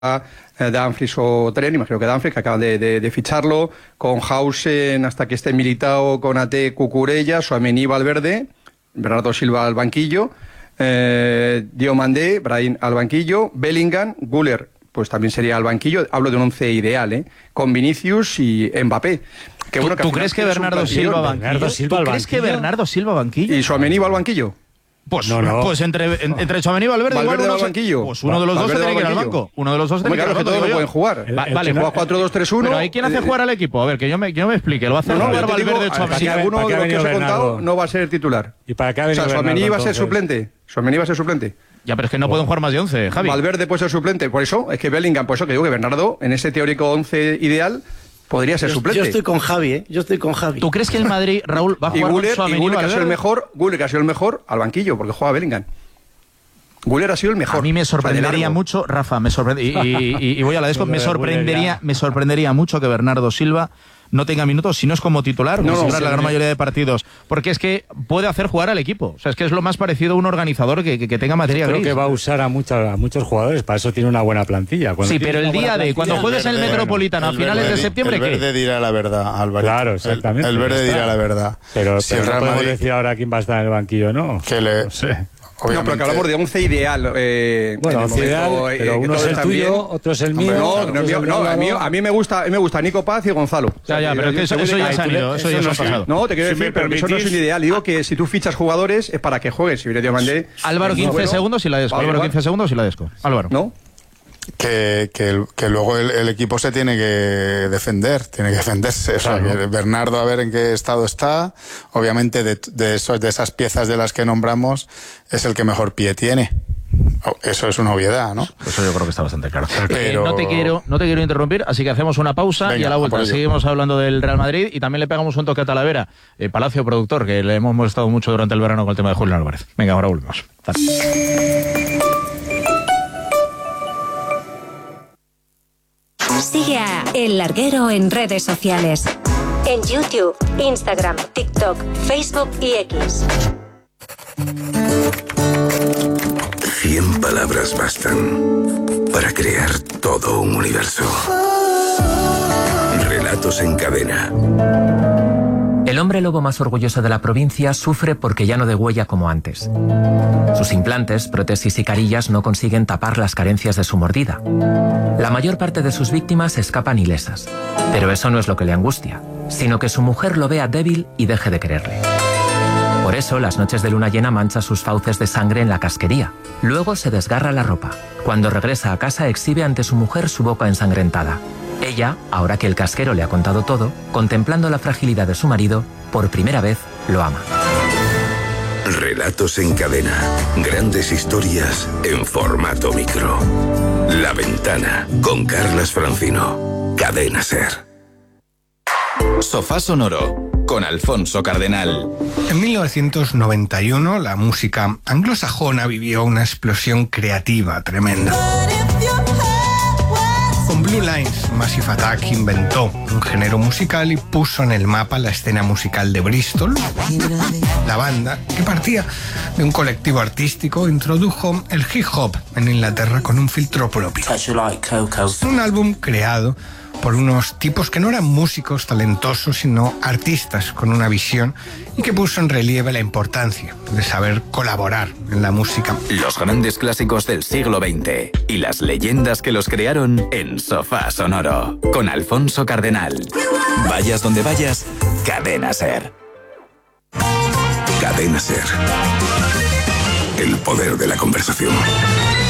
Dumfries o Trent, imagino que Dumfries, que acaban de ficharlo, con Hausen hasta que esté Militao, Konaté, Cucurella, Tchouaméni, Valverde, Bernardo Silva al banquillo, Diomandé, Brahim al banquillo, Bellingham, Güler, pues también sería al banquillo. Hablo de un 11 ideal, con Vinicius y Mbappé. ¿Tú crees que Bernardo Silva banquillo? ¿Y Tchouaméni va al banquillo? Pues entre Tchouaméni y Valverde va al banquillo. Pues uno de los dos se tiene que ir al banco. Uno de los dos tiene que ir al banco. Todos no pueden jugar. Vale, juega 4-2-3-1. Pero ¿hay quién hace jugar al equipo? A ver, que yo me explique. ¿Lo va a hacer jugar Valverde o Tchouaméni? Si alguno de los que os he contado no va a ser titular. ¿Y para qué ha venido Tchouaméni va a ser suplente. Ya, pero es que no pueden jugar más de 11, Javi. Valverde puede ser suplente. Por eso, es que Bellingham, por eso que digo que Bernardo, en ese teórico 11 ideal, podría ser suplente. Yo estoy con Javi, ¿Tú crees que el Madrid, Raúl, va a jugar con Tchouaméni y Güler, que ha sido el mejor, al banquillo, porque juega Bellingham. Güler ha sido el mejor. A mí me sorprendería mucho, Rafa, y voy a la desco, me sorprendería mucho que Bernardo Silva no tenga minutos, si no es como titular, la gran mayoría de partidos, porque es que puede hacer jugar al equipo. O sea, es que es lo más parecido a un organizador que tenga materia gris. Creo que va a usar a muchos jugadores, para eso tiene una buena plantilla. Sí, pero el día de cuando juegues en el Metropolitano a finales de septiembre, ¿qué? El Verde dirá la verdad, Álvaro. Claro, exactamente. El Verde dirá la verdad. Pero si no podemos decir ahora quién va a estar en el banquillo, ¿no? No sé. No, pero que hablamos de 11 ideal. Bueno, 11 ideal, pero uno es el tuyo, otro es el mío. A mí me gusta Nico Paz y Gonzalo. Ya, pero eso ya se ha ido, eso ya se ha pasado. No, te quiero decir, pero eso no es un ideal. Digo que si tú fichas jugadores es para que juegues. Si viene Diomandé... Álvaro, 15 segundos y la desco. Álvaro. ¿No? Que luego el equipo se tiene que defenderse. Claro. O sea, que Bernardo, a ver en qué estado está. Obviamente de esas piezas de las que nombramos es el que mejor pie tiene. Eso es una obviedad, ¿no? Eso yo creo que está bastante claro. Pero... No te quiero interrumpir, así que hacemos una pausa. Venga, y a la vuelta seguimos hablando del Real Madrid y también le pegamos un toque a Talavera, Palacio productor, que le hemos molestado mucho durante el verano con el tema de Julián Álvarez. Venga, ahora volvemos. Sigue a El Larguero en redes sociales. En YouTube, Instagram, TikTok, Facebook y X. 100 palabras bastan para crear todo un universo. Relatos en cadena. El hombre lobo más orgulloso de la provincia sufre porque ya no degüella como antes. Sus implantes, prótesis y carillas no consiguen tapar las carencias de su mordida. La mayor parte de sus víctimas escapan ilesas. Pero eso no es lo que le angustia, sino que su mujer lo vea débil y deje de quererle. Por eso, las noches de luna llena mancha sus fauces de sangre en la casquería. Luego se desgarra la ropa. Cuando regresa a casa exhibe ante su mujer su boca ensangrentada. Ella, ahora que el casquero le ha contado todo, contemplando la fragilidad de su marido, por primera vez lo ama. Relatos en cadena. Grandes historias en formato micro. La Ventana, con Carlas Francino. Cadena SER. Sofá Sonoro, con Alfonso Cardenal. En 1991, la música anglosajona vivió una explosión creativa tremenda. Con Blue Lines, Massive Attack inventó un género musical y puso en el mapa la escena musical de Bristol. La banda, que partía de un colectivo artístico, introdujo el hip hop en Inglaterra con un filtro propio. Un álbum creado por unos tipos que no eran músicos talentosos, sino artistas con una visión, y que puso en relieve la importancia de saber colaborar en la música. Los grandes clásicos del siglo XX y las leyendas que los crearon en Sofá Sonoro, con Alfonso Cardenal. Vayas donde vayas, Cadena SER. Cadena SER. El poder de la conversación.